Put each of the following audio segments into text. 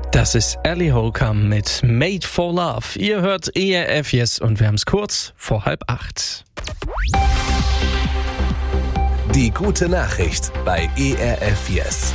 Das ist Ellie Holcomb mit Made for Love. Ihr hört ERF Yes und wir haben es kurz vor 7:30. Die gute Nachricht bei ERF Yes.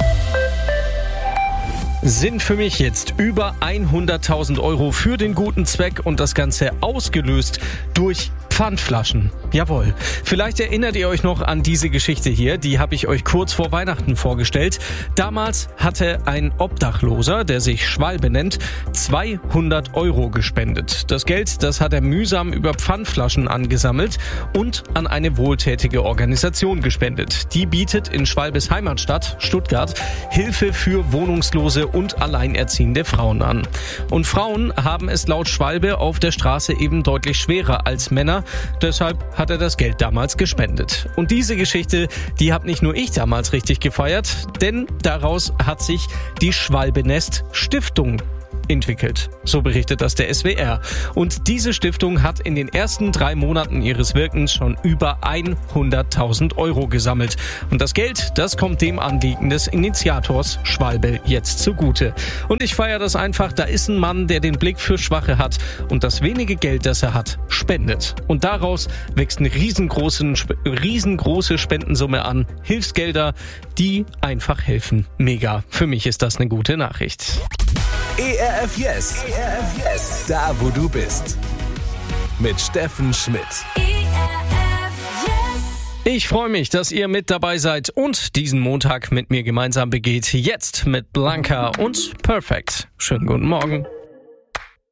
Sind für mich jetzt über 100.000 Euro für den guten Zweck und das Ganze ausgelöst durch Pfandflaschen. Jawohl. Vielleicht erinnert ihr euch noch an diese Geschichte hier, die habe ich euch kurz vor Weihnachten vorgestellt. Damals hatte ein Obdachloser, der sich Schwalbe nennt, 200 Euro gespendet. Das Geld, das hat er mühsam über Pfandflaschen angesammelt und an eine wohltätige Organisation gespendet. Die bietet in Schwalbes Heimatstadt, Stuttgart, Hilfe für wohnungslose und alleinerziehende Frauen an. Und Frauen haben es laut Schwalbe auf der Straße eben deutlich schwerer als Männer. Deshalb hat er das Geld damals gespendet. Und diese Geschichte, die habe nicht nur ich damals richtig gefeiert, denn daraus hat sich die Schwalbenest Stiftung entwickelt. So berichtet das der SWR. Und diese Stiftung hat in den ersten 3 Monaten ihres Wirkens schon über 100.000 Euro gesammelt. Und das Geld, das kommt dem Anliegen des Initiators Schwalbe jetzt zugute. Und ich feiere das einfach. Da ist ein Mann, der den Blick für Schwache hat und das wenige Geld, das er hat, spendet. Und daraus wächst eine riesengroße Spendensumme an. Hilfsgelder, die einfach helfen. Mega. Für mich ist das eine gute Nachricht. ERF Yes. ERF Yes. Da, wo du bist. Mit Steffen Schmidt. Ich freue mich, dass ihr mit dabei seid und diesen Montag mit mir gemeinsam begeht. Jetzt mit Blanca und Perfect. Schönen guten Morgen.